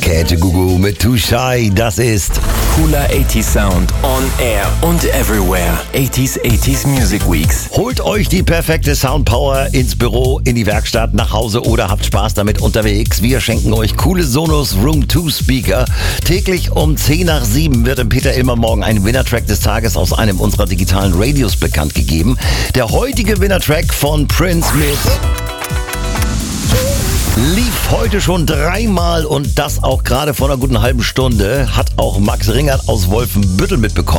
Käthe Gugu mit Too Shy, das ist Cooler 80s Sound on air und everywhere. 80s Music Weeks. Holt euch die perfekte Soundpower ins Büro, in die Werkstatt, nach Hause oder habt Spaß damit unterwegs. Wir schenken euch coole Sonos Room 2 Speaker. Täglich um 10 nach 7 wird im Peter Illmer Morgen ein Winnertrack des Tages aus einem unserer digitalen Radios bekannt gegeben. Der heutige Winnertrack von Prince mit lief heute schon 3-mal und das auch gerade vor einer guten halben Stunde. Hat auch Max Ringert aus Wolfenbüttel mitbekommen.